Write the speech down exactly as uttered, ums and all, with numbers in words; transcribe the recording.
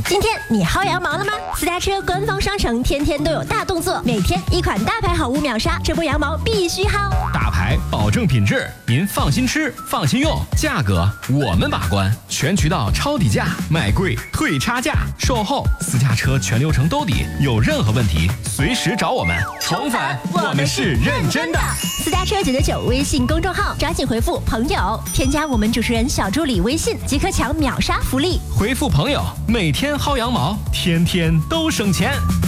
今天你薅羊毛了吗？私家车官方商城天天都有大动作，每天一款大牌好物秒杀，这波羊毛必须薅。 大牌保证品质，您放心吃，放心用，价格我们把关，全渠道抄底价，买贵退差价，售后私家车全流程兜底，有任何问题随时找我们。宠粉，我们是认真的。 私家车九九九微信公众号，抓紧回复朋友，添加我们主持人小助理微信，即可抢秒杀福利。 回复朋友，每天薅羊毛，天天都省钱。